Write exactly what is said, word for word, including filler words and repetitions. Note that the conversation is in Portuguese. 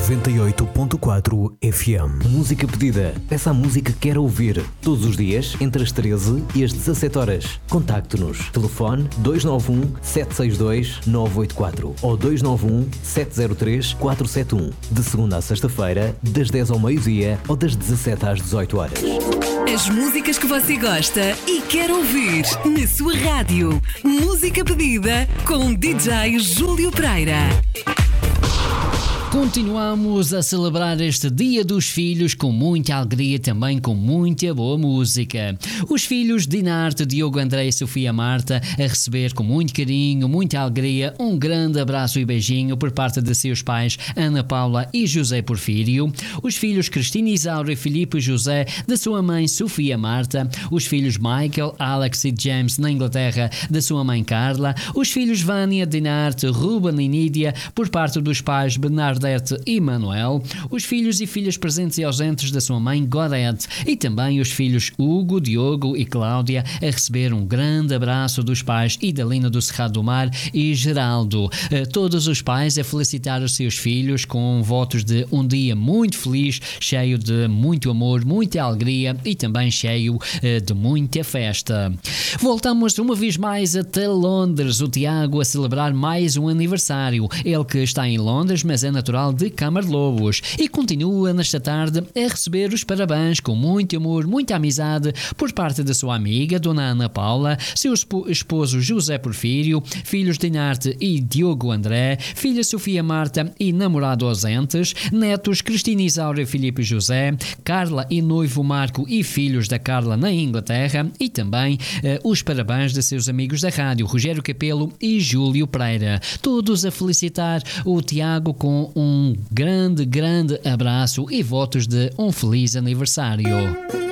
noventa e oito ponto quatro F M. Música pedida. Peça a música que quer ouvir. Todos os dias, entre as treze e as dezassete horas. Contacte-nos. Telefone dois nove um, sete seis dois, nove oito quatro ou dois nove um, sete zero três, quatro sete um. De segunda a sexta-feira, das dez ao meio-dia ou das dezassete às dezoito horas. As músicas que você gosta e quer ouvir na sua rádio. Música pedida com D J Júlio Pereira. Continuamos a celebrar este Dia dos Filhos com muita alegria, também com muita boa música. Os filhos Dinarte, Diogo, André e Sofia Marta a receber com muito carinho, muita alegria, um grande abraço e beijinho por parte de seus pais Ana Paula e José Porfírio. Os filhos Cristina Isaura e Filipe José, da sua mãe Sofia Marta. Os filhos Michael, Alex e James na Inglaterra, da sua mãe Carla. Os filhos Vânia, Dinarte, Ruben e Nídia, por parte dos pais Bernardo e Manuel, os filhos e filhas presentes e ausentes da sua mãe Godete e também os filhos Hugo, Diogo e Cláudia a receber um grande abraço dos pais Idalina do Cerrado do Mar e Geraldo. Todos os pais a felicitar os seus filhos com votos de um dia muito feliz, cheio de muito amor, muita alegria e também cheio de muita festa. Voltamos uma vez mais até Londres, o Tiago a celebrar mais um aniversário. Ele que está em Londres, mas é natural de Camarlobos e continua nesta tarde a receber os parabéns com muito amor, muita amizade por parte da sua amiga Dona Ana Paula, seu esposo José Porfírio, filhos Dinarte e Diogo André, filha Sofia Marta e namorado ausentes, netos Cristina Isaura e Filipe José, Carla e noivo Marco e filhos da Carla na Inglaterra e também eh, os parabéns de seus amigos da rádio Rogério Capelo e Júlio Pereira, todos a felicitar o Tiago com um grande, grande abraço e votos de um feliz aniversário.